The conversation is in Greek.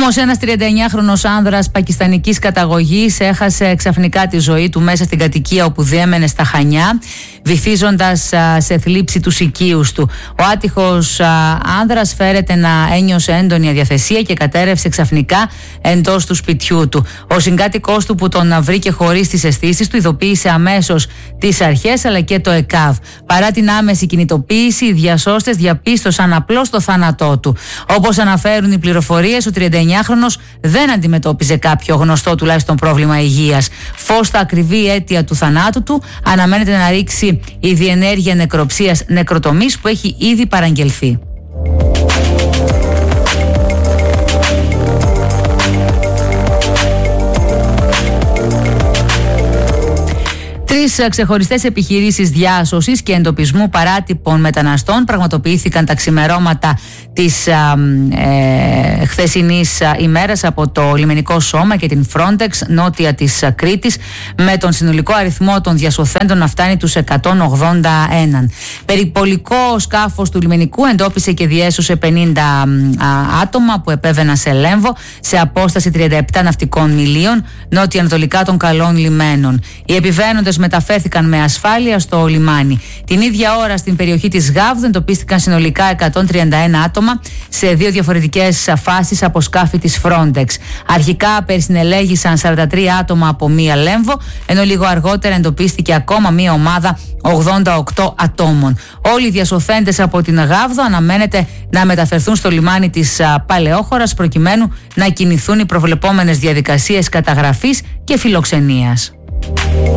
Όμως ένας 39χρονος άνδρας πακιστανικής καταγωγής έχασε ξαφνικά τη ζωή του μέσα στην κατοικία όπου διέμενε στα Χανιά, βυθίζοντας σε θλίψη τους οικείους του. Ο άτυχος άνδρας φέρεται να ένιωσε έντονη αδιαθεσία και κατέρευσε ξαφνικά εντός του σπιτιού του. Ο συγκάτοικός του που τον βρήκε χωρίς τις αισθήσεις του ειδοποίησε αμέσως τις αρχές αλλά και το ΕΚΑΒ. Παρά την άμεση κινητοποίηση, οι διασώστες διαπίστωσαν απλώς το θάνατό του. Όπως αναφέρουν οι πληροφορίες, ο 39χρονος δεν αντιμετώπιζε κάποιο γνωστό τουλάχιστον πρόβλημα υγείας. Φως στα ακριβή αίτια του θανάτου του αναμένεται να ρίξει η διενέργεια νεκροψίας νεκροτομής που έχει ήδη παραγγελθεί. Τρεις ξεχωριστές επιχειρήσεις διάσωσης και εντοπισμού παράτυπων μεταναστών πραγματοποιήθηκαν τα ξημερώματα της χθεσινής ημέρας από το Λιμενικό Σώμα και την Frontex νότια της Κρήτης, με τον συνολικό αριθμό των διασωθέντων να φτάνει τους 181. Περιπολικό σκάφος του λιμενικού εντόπισε και διέσωσε 50 άτομα που επέβαιναν σε Λέμβο σε απόσταση 37 ναυτικών μιλίων νότια-ανατολικά των καλών λιμένων. Οι επιβαίνοντες μεταφέρθηκαν με ασφάλεια στο λιμάνι. Την ίδια ώρα στην περιοχή της Γάβδου εντοπίστηκαν συνολικά 131 άτομα σε δύο διαφορετικές φάσεις από σκάφη της Frontex. Αρχικά περισυνελέγησαν 43 άτομα από μία Λέμβο, ενώ λίγο αργότερα εντοπίστηκε ακόμα μία ομάδα 88 ατόμων. Όλοι οι διασωθέντες από την Γάβδο αναμένεται να μεταφερθούν στο λιμάνι της Παλαιόχωρας προκειμένου να κινηθούν οι προβλεπόμενες διαδικασίες καταγραφής και φιλοξενίας.